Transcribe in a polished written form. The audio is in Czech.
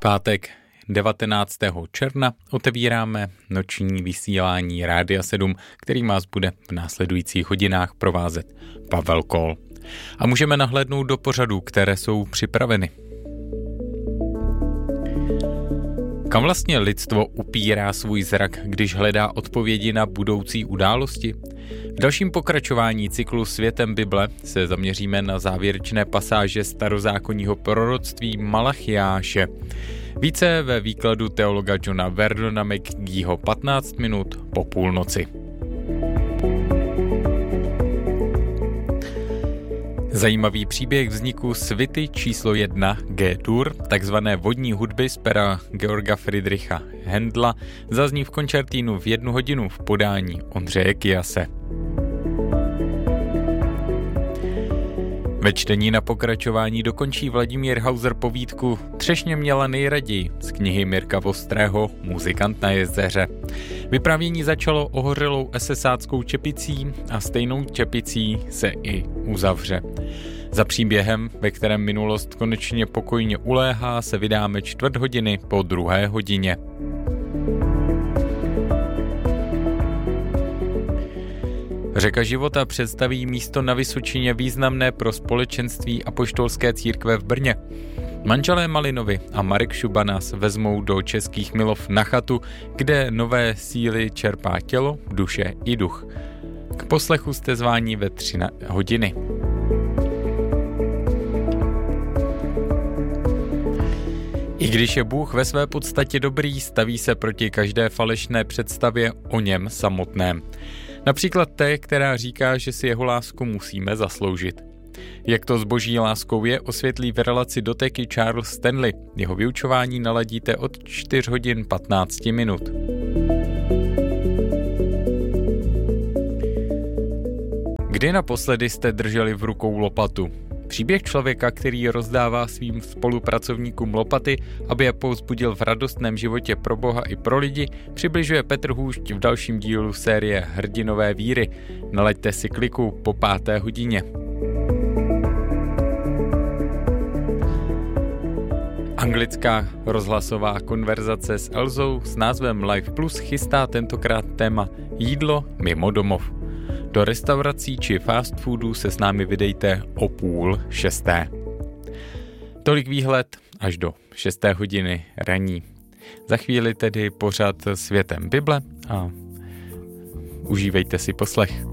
Pátek 19. června otevíráme noční vysílání Rádia 7, který vás bude v následujících hodinách provázet Pavel Kol. A můžeme nahlédnout do pořadů, které jsou připraveny. Kam vlastně lidstvo upírá svůj zrak, když hledá odpovědi na budoucí události? V dalším pokračování cyklu Světem Bible se zaměříme na závěrečné pasáže starozákonního proroctví Malachiáše. Více ve výkladu teologa Johna Verdona McGeeho 15 minut po půlnoci. Zajímavý příběh vzniku svity číslo 1 G-dur, takzvané vodní hudby z pera Georga Friedricha Händla, zazní v koncertínu v 1 hodinu v podání Ondřeje Kyase. Ve čtení na pokračování dokončí Vladimír Hauser povídku Třešně měla nejraději z knihy Mirka Vostrého Muzikant na jezeře. Vyprávění začalo ohořelou esesáckou čepicí a stejnou čepicí se i uzavře. Za příběhem, ve kterém minulost konečně pokojně uléhá, se vydáme 4 hodiny po 2. hodině. Řeka života představí místo na Vysočině významné pro společenství apoštolské církve v Brně. Manželé Malinovi a Marek Šuba nás vezmou do Českých Milov na chatu, kde nové síly čerpá tělo, duše i duch. K poslechu jste zváni ve 3 hodiny. I když je Bůh ve své podstatě dobrý, staví se proti každé falešné představě o něm samotném. Například té, která říká, že si jeho lásku musíme zasloužit. Jak to s boží láskou je, osvětlí v relaci Doteky Charles Stanley. Jeho vyučování naladíte od 4 hodin 15 minut. Kdy naposledy jste drželi v rukou lopatu? Příběh člověka, který rozdává svým spolupracovníkům lopaty, aby je povzbudil v radostném životě pro Boha i pro lidi, přibližuje Petr Hůšť v dalším dílu série Hrdinové víry. Nalaďte si kliku po 5. hodině. Anglická rozhlasová konverzace s Elzou s názvem Life Plus chystá tentokrát téma jídlo mimo domov. Do restaurací či fast foodů se s námi vydejte o 5:30. Tolik výhled až do 6. hodiny ranní. Za chvíli tedy pořad Světem Bible a užívejte si poslech.